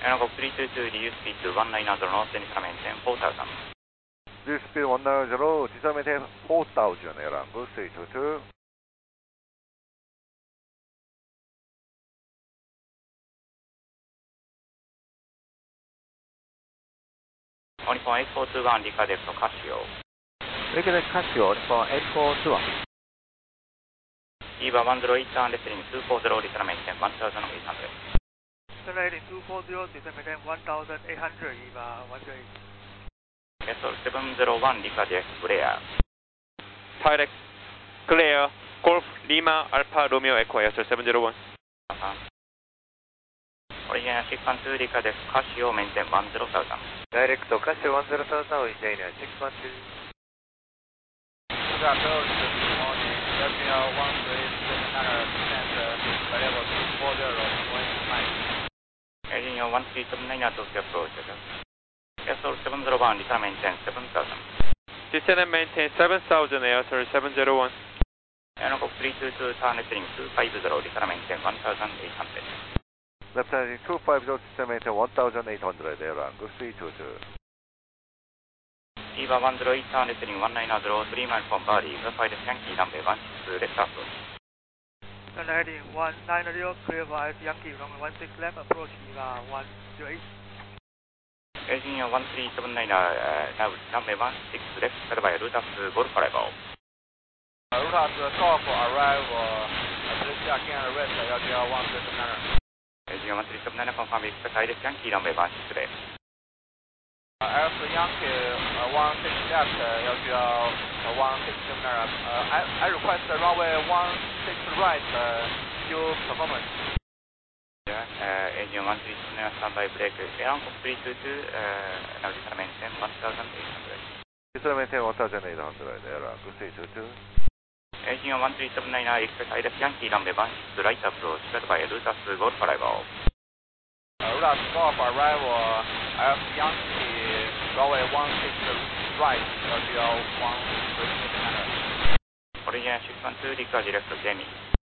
Aircraft 322, reduce speed to 19 knots, descend and maintain 4000. Reduce speed 190, descend and maintain 4000, Aircraft 322. Nippon 8421, recadet Casio. Recadet Casio, Nippon 8421. EVA 108, descending 240, descend and maintain 1800. Heading 240, descend maintain 1800, EVA 108. SO 701, recadet Glare. Pilot Glare, Golf Lima Alpha Romeo Echo Air 701. Original 612, recadet Casio, maintain 10,000. Direct Casio 10,000, original 612. Good approach, good morning. Delta 1379, descent variable 240, 1 Engine 1379 to approach. SO 701, descend and maintain 7000. Descend and maintain 7000, Air 701. Aircraft 322, turn descending 250, descend and maintain 1800. Left heading 250, descend and maintain 1800, Aircraft 322. EVA 108, turn descending 190, 3 miles from Bali, verify the Yankee runway 16 left approach. Heading 190, clear for Yankee runway 16 left approach, EVA 108. Engine 1379, now runway 16 left, by Rutas Golf arrival. Rutas Golf arrival, please again rest LGL 139. Engine 1379, confirm expect direct Yankee runway 16 left. Alpha Yankee 16 left, LGL 169. I request runway 16 right, due performance. Engine 1379, standby brake. Aircraft 322, now descend and maintain 1800. Descend and maintain 1800, Aircraft 322. Engine 1379, expect direct Yankee runway 16 right approach, by Rutas Golf arrival. Rutas Golf arrival, Alpha Yankee runway 16 right, LGL 139. Original 612, require direct Jamie.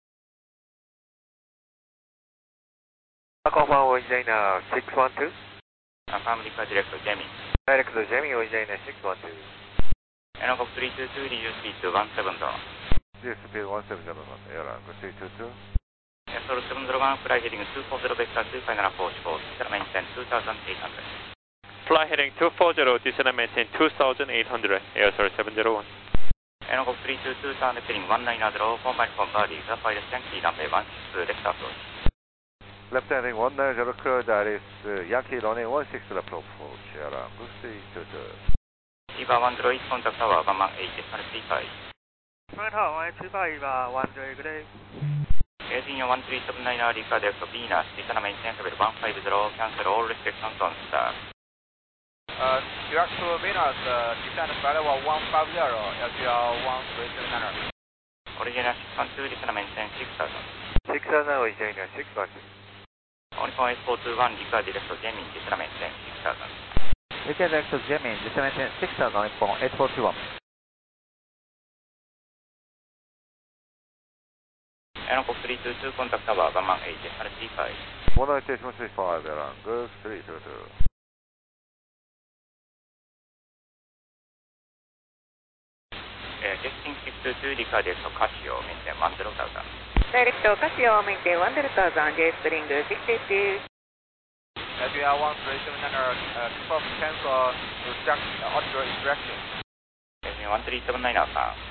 Confirm original 612. Confirm require direct Jamie. Direct Jamie original 612. Aircraft 322, reduce speed to 170. Reduce speed 170, Aircraft 322. SO 701, fly heading 240, vector 2 final approach for descend and maintain 2800. Fly heading 240, descend and maintain 2800, Air 701. Aircraft 322, turn descending 190, 4 miles from Bali, verify the Yankee runway 16 left approach. Left heading 190, clear direct Yankee runway 16 left approach, Aircraft 322. EVA 108, contact tower 118, descend 35. Front tower 135, EVA 108, good day. Engine 1379, recadet Venus, descend and maintain level 150, cancel all restrictions on start. Direct to Venus, descent variable 150, LGL 1379. Original 612, descend and maintain 6000. 6000, original 612. Nippon 8421, require direct Jamie, descend and maintain 6000. Recadet Jamie, descend and maintain 6000, Nippon 8421. Aircraft 322, contact tower 118, descend 35. 118.35, Aircraft 322. Testing 622, recadet Casio, maintain 10,000. Direct Casio, maintain 10,000, J spring 650. LGL 1379, confirm cancel, reject audio injection. Engine 1379,